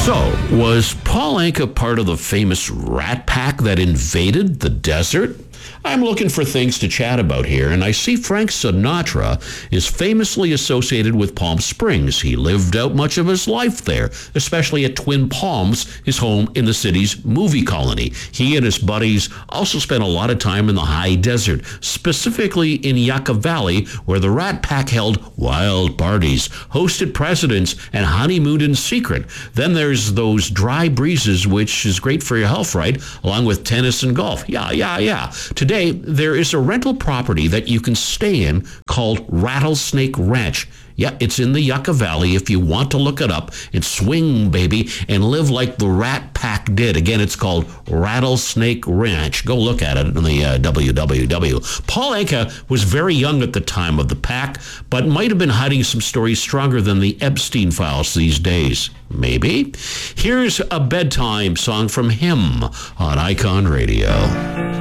So, was Paul Anka part of the famous Rat Pack that invaded the desert? I'm looking for things to chat about here, and I see Frank Sinatra is famously associated with Palm Springs. He lived out much of his life there, especially at Twin Palms, his home in the city's movie colony. He and his buddies also spent a lot of time in the high desert, specifically in Yucca Valley, where the Rat Pack held wild parties, hosted presidents, and honeymooned in secret. Then there's those dry breezes, which is great for your health, right? Along with tennis and golf. Yeah. Today, there is a rental property that you can stay in called Rattlesnake Ranch. Yeah, it's in the Yucca Valley if you want to look it up and swing, baby, and live like the Rat Pack did. Again, it's called Rattlesnake Ranch. Go look at it on the www. Paul Anka was very young at the time of the pack, but might have been hiding some stories stronger than the Epstein files these days. Maybe? Here's a bedtime song from him on Icon Radio.